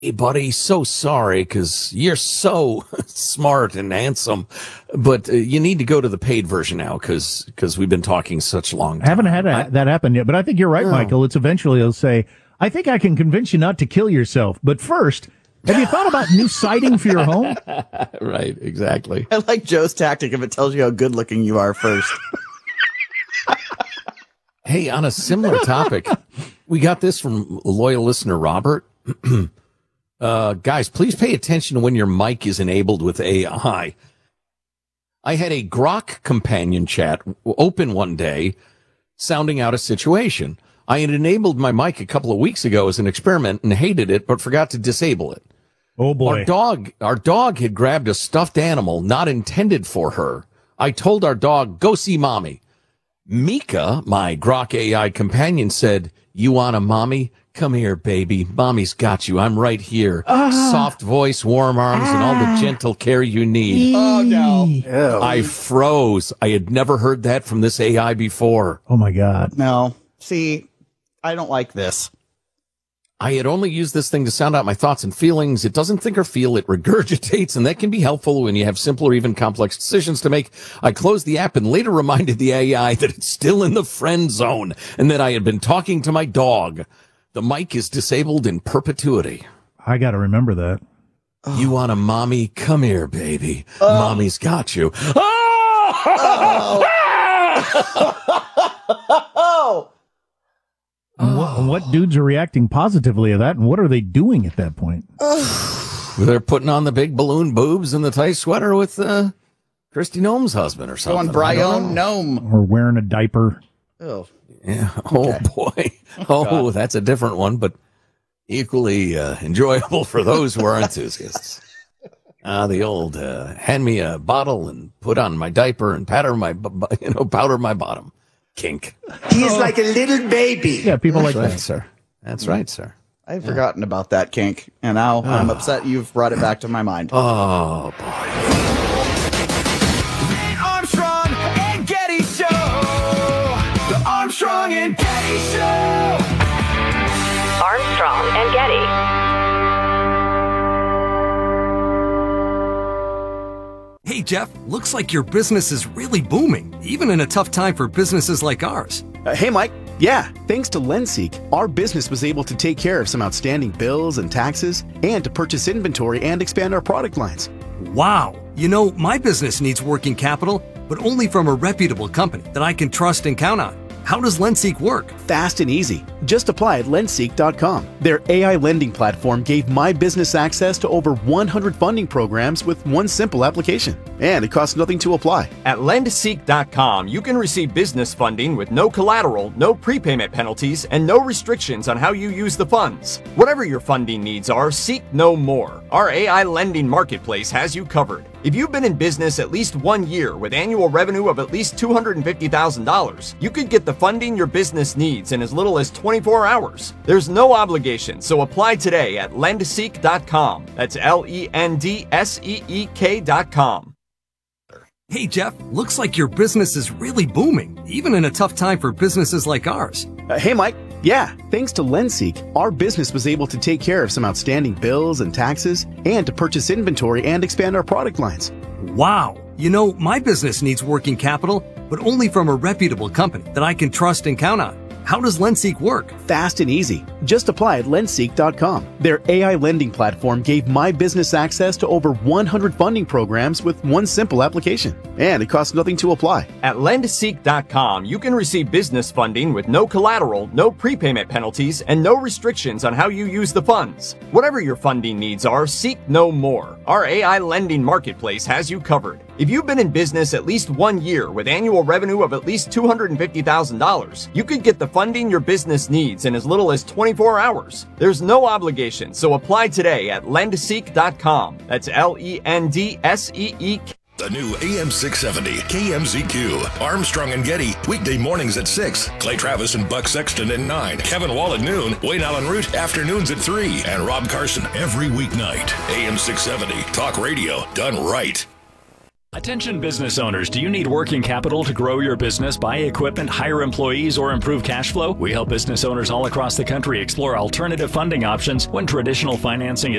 Hey, buddy, so sorry because you're so smart and handsome, but you need to go to the paid version now because we've been talking such long time. I haven't had that happen yet, but I think you're right, Michael. It's eventually he'll say, I think I can convince you not to kill yourself, but first, have you thought about new siding for your home? Right, exactly. I like Joe's tactic if it tells you how good looking you are first. Hey, on a similar topic, we got this from loyal listener Robert. Guys, please pay attention to when your mic is enabled with AI. I had a Grok companion chat open one day, sounding out a situation. I had enabled my mic a couple of weeks ago as an experiment and hated it, but forgot to disable it. Oh boy. Our dog had grabbed a stuffed animal not intended for her. I told our dog, go see mommy. Mika, my Grok AI companion, said, you want a mommy? Come here, baby. Mommy's got you. I'm right here. Soft voice, warm arms, and all the gentle care you need. Oh, no. Ew. I froze. I had never heard that from this AI before. Oh, my God. No. See, I don't like this. I had only used this thing to sound out my thoughts and feelings. It doesn't think or feel. It regurgitates, and that can be helpful when you have simple or even complex decisions to make. I closed the app and later reminded the AI that it's still in the friend zone and that I had been talking to my dog. The mic is disabled in perpetuity. I got to remember that. You want a mommy? Come here, baby. Mommy's got you. Oh! And what dudes are reacting positively to that, and what are they doing at that point? They're putting on the big balloon boobs and the tight sweater with Christy Gnome's husband or something. Going Brian Gnome. Or wearing a diaper. Oh. Yeah. Oh, Okay. boy. Oh, that's a different one, but equally enjoyable for those who are enthusiasts. The old hand me a bottle and put on my diaper and powder my bottom kink. He's like a little baby. Yeah, people That's like right, that. sir. That's right, sir. I've forgotten about that kink, and now I'm upset you've brought it back to my mind. Oh, boy. Armstrong and Getty Show. The Armstrong and Getty Show. Armstrong and Getty. Hey, Jeff, looks like your business is really booming, even in a tough time for businesses like ours. Hey, Mike. Yeah, thanks to LendSeek, our business was able to take care of some outstanding bills and taxes and to purchase inventory and expand our product lines. Wow. You know, my business needs working capital, but only from a reputable company that I can trust and count on. How does LendSeek work? Fast and easy. Just apply at lendseek.com. Their AI lending platform gave my business access to over 100 funding programs with one simple application. And it costs nothing to apply. At lendseek.com, you can receive business funding with no collateral, no prepayment penalties, and no restrictions on how you use the funds. Whatever your funding needs are, seek no more. Our AI lending marketplace has you covered. If you've been in business at least 1 year with annual revenue of at least $250,000, you could get the funding your business needs in as little as 24 hours. There's no obligation, so apply today at lendseek.com. That's LENDSEEK.com. Hey, Jeff, looks like your business is really booming, even in a tough time for businesses like ours. Hey, Mike. Yeah, thanks to LendSeek, our business was able to take care of some outstanding bills and taxes and to purchase inventory and expand our product lines. Wow. You know, my business needs working capital, but only from a reputable company that I can trust and count on. How does LendSeek work? Fast and easy. Just apply at lendseek.com. Their AI lending platform gave my business access to over 100 funding programs with one simple application. And it costs nothing to apply. At lendseek.com, you can receive business funding with no collateral, no prepayment penalties, and no restrictions on how you use the funds. Whatever your funding needs are, seek no more. Our AI lending marketplace has you covered. If you've been in business at least 1 year with annual revenue of at least $250,000, you could get the funding your business needs in as little as 24 hours. There's no obligation, so apply today at lendseek.com. That's LENDSEEK. The new AM 670 KMZQ. Armstrong and Getty. Weekday mornings at 6. Clay Travis and Buck Sexton at 9. Kevin Wall at noon. Wayne Allen Root afternoons at 3. And Rob Carson every weeknight. AM 670. Talk radio done right. Attention business owners, do you need working capital to grow your business, buy equipment, hire employees, or improve cash flow? We help business owners all across the country explore alternative funding options when traditional financing is